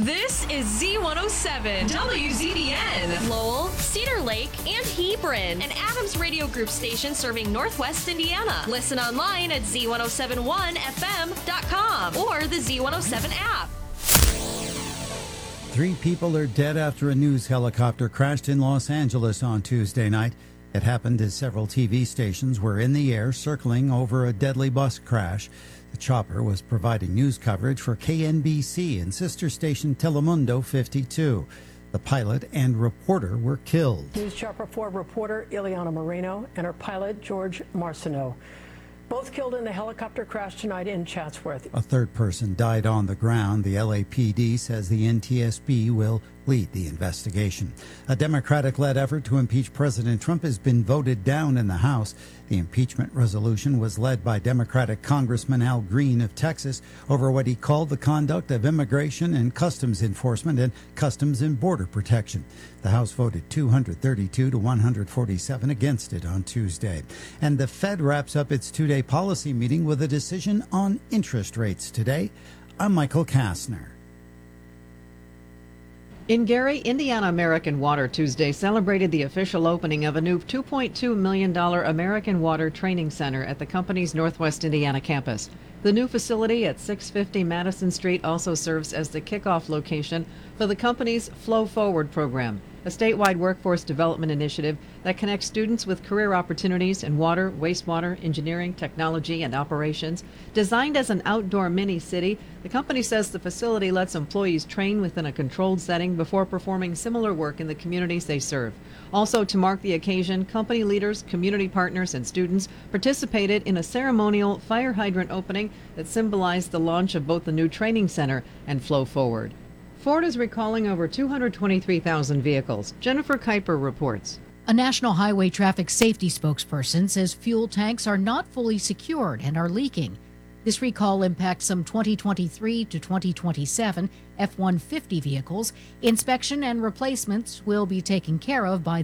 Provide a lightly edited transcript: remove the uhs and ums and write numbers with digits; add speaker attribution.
Speaker 1: This is Z107 WZBN.
Speaker 2: Lowell, Cedar Lake, and Hebron. An Adams Radio Group station serving Northwest Indiana. Listen online at Z1071FM.com or the Z107 app.
Speaker 3: 3 people are dead after a news helicopter crashed in Los Angeles on Tuesday night. It happened as several TV stations were in the air circling over a deadly bus crash. The chopper was providing news coverage for KNBC and sister station Telemundo 52. The pilot and reporter were killed.
Speaker 4: News Chopper 4 reporter Ileana Moreno and her pilot George Marcineau, both killed in the helicopter crash tonight in Chatsworth.
Speaker 3: A third person died on the ground. The LAPD says the NTSB will lead the investigation. A Democratic-led effort to impeach President Trump has been voted down in the House. The impeachment resolution was led by Democratic Congressman Al Green of Texas over what he called the conduct of immigration and customs enforcement and customs and border protection. The House voted 232 to 147 against it on Tuesday. And the Fed wraps up its 2-day policy meeting with a decision on interest rates today. I'm Michael Kastner.
Speaker 5: In Gary, Indiana American Water Tuesday celebrated the official opening of a new $2.2 million American Water Training Center at the company's Northwest Indiana campus. The new facility at 650 Madison Street also serves as the kickoff location for the company's Flow Forward program, a statewide workforce development initiative that connects students with career opportunities in water, wastewater, engineering, technology, and operations. Designed as an outdoor mini-city, the company says the facility lets employees train within a controlled setting before performing similar work in the communities they serve. Also, to mark the occasion, company leaders, community partners, and students participated in a ceremonial fire hydrant opening that symbolized the launch of both the new training center and Flow Forward. Ford is recalling over 223,000 vehicles. Jennifer Kuiper reports.
Speaker 6: A National Highway Traffic Safety spokesperson says fuel tanks are not fully secured and are leaking. This recall impacts some 2023 to 2027 F-150 vehicles. Inspection and replacements will be taken care of by